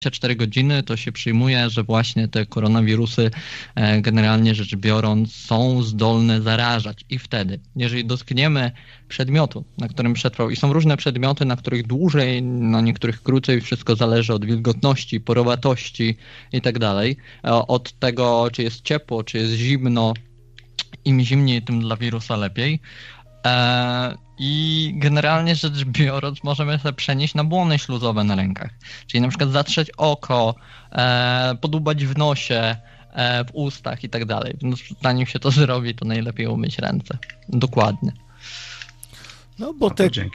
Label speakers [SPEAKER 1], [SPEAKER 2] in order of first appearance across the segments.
[SPEAKER 1] 24 godziny to się przyjmuje, że właśnie te koronawirusy generalnie rzecz biorąc są zdolne zarażać i wtedy, jeżeli dotkniemy przedmiotu, na którym przetrwał i są różne przedmioty, na których dłużej, na niektórych krócej, wszystko zależy od wilgotności, porowatości i tak dalej, od tego, czy jest ciepło, czy jest zimno, im zimniej, tym dla wirusa lepiej. I generalnie rzecz biorąc możemy sobie przenieść na błony śluzowe na rękach. Czyli na przykład zatrzeć oko, podłubać w nosie, w ustach i tak dalej. No, zanim się to zrobi, to najlepiej umyć ręce. Dokładnie.
[SPEAKER 2] No bo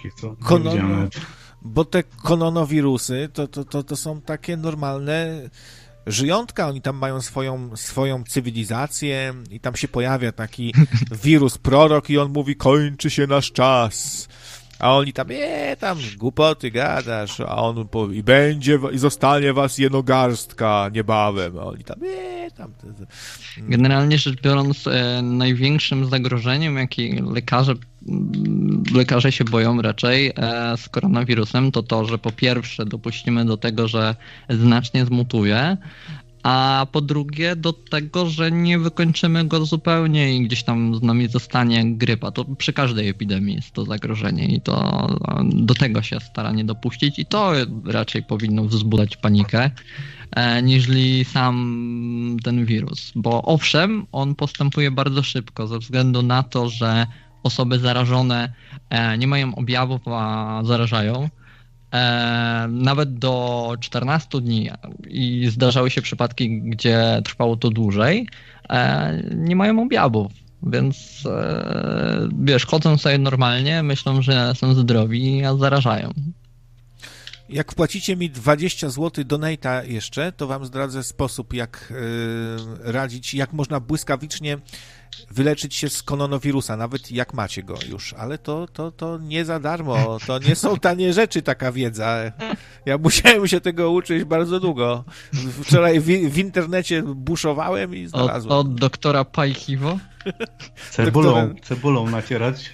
[SPEAKER 2] te koronawirusy to są takie normalne żyjątka, oni tam mają swoją cywilizację i tam się pojawia taki wirus prorok i on mówi, kończy się nasz czas. A oni tam, tam głupoty gadasz, a on powie, i zostanie was jeno garstka niebawem. A oni tam, tam.
[SPEAKER 1] Generalnie rzecz biorąc, największym zagrożeniem, jakie lekarze się boją raczej z koronawirusem, to, że po pierwsze dopuścimy do tego, że znacznie zmutuje, a po drugie do tego, że nie wykończymy go zupełnie i gdzieś tam z nami zostanie grypa. To przy każdej epidemii jest to zagrożenie i to do tego się stara nie dopuścić i to raczej powinno wzbudzać panikę niżli sam ten wirus. Bo owszem, on postępuje bardzo szybko ze względu na to, że osoby zarażone nie mają objawów, a zarażają. Nawet do 14 dni i zdarzały się przypadki, gdzie trwało to dłużej, nie mają objawów, więc wiesz, chodzą sobie normalnie, myślą, że są zdrowi, a zarażają.
[SPEAKER 2] Jak wpłacicie mi 20 zł donate'a jeszcze, to wam zdradzę sposób, jak radzić, jak można błyskawicznie wyleczyć się z koronawirusa, nawet jak macie go już, ale to nie za darmo, to nie są tanie rzeczy, taka wiedza. Ja musiałem się tego uczyć bardzo długo. Wczoraj w internecie buszowałem i znalazłem.
[SPEAKER 1] Od doktora Pajkiwo?
[SPEAKER 3] Cebulą nacierać?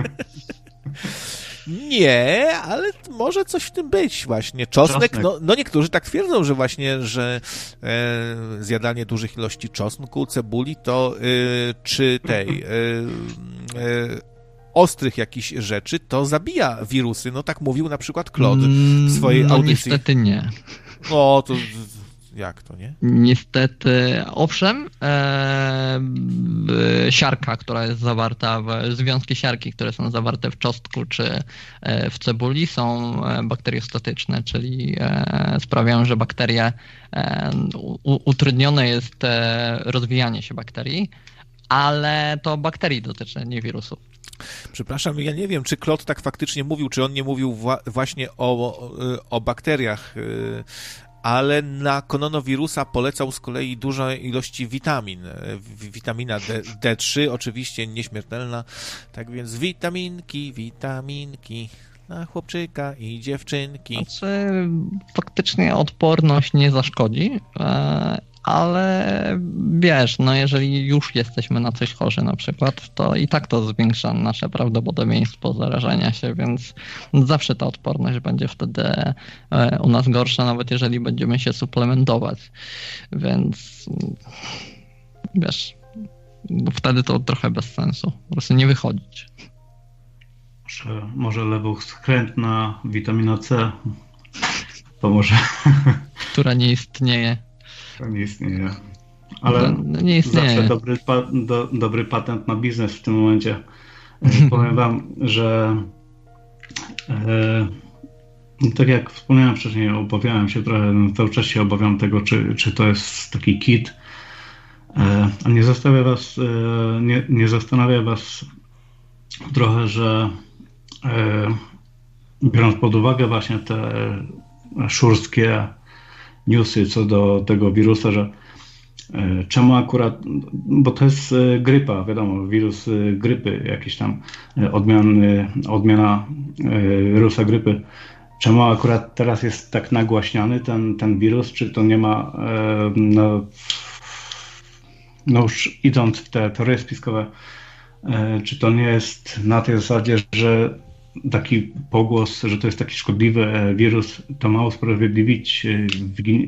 [SPEAKER 2] Nie, ale może coś w tym być właśnie. Czosnek. No niektórzy tak twierdzą, że właśnie, że zjadanie dużych ilości czosnku, cebuli to czy tej ostrych jakichś rzeczy, to zabija wirusy. No tak mówił na przykład Claude w swojej audycji.
[SPEAKER 1] Niestety nie.
[SPEAKER 2] No to jak to, nie?
[SPEAKER 1] Niestety, owszem, siarka, która jest zawarta, związki siarki, które są zawarte w czosnku czy w cebuli są bakteriostatyczne, czyli sprawiają, że bakterie, utrudnione jest rozwijanie się bakterii, ale to bakterii dotyczy, nie wirusów.
[SPEAKER 2] Przepraszam, ja nie wiem, czy Claude tak faktycznie mówił, czy on nie mówił właśnie o bakteriach, ale na koronawirusa polecał z kolei duże ilości witamin. Witamina D3, oczywiście nieśmiertelna. Tak więc witaminki na chłopczyka i dziewczynki.
[SPEAKER 1] Znaczy, faktycznie odporność nie zaszkodzi, ale wiesz, no jeżeli już jesteśmy na coś chorzy na przykład, to i tak to zwiększa nasze prawdopodobieństwo zarażenia się, więc zawsze ta odporność będzie wtedy u nas gorsza, nawet jeżeli będziemy się suplementować, więc wiesz, wtedy to trochę bez sensu, po prostu nie wychodzić.
[SPEAKER 3] Może lewoskrętna witamina C pomoże.
[SPEAKER 1] Która nie istnieje.
[SPEAKER 3] Nie istnieje. Ale
[SPEAKER 1] nie istnieje.
[SPEAKER 3] Zawsze dobry patent na biznes w tym momencie. Powiem wam, że tak jak wspomniałem wcześniej, obawiałem się trochę, cały czas się obawiam tego, czy to jest taki kit. A nie zastanawia was trochę, że biorąc pod uwagę właśnie te szurskie newsy co do tego wirusa, że czemu akurat, bo to jest grypa, wiadomo, wirus grypy, jakieś tam odmiana wirusa grypy. Czemu akurat teraz jest tak nagłaśniany ten wirus, czy to nie ma, no już idąc w te teorie spiskowe, czy to nie jest na tej zasadzie, że taki pogłos, że to jest taki szkodliwy wirus, to ma usprawiedliwić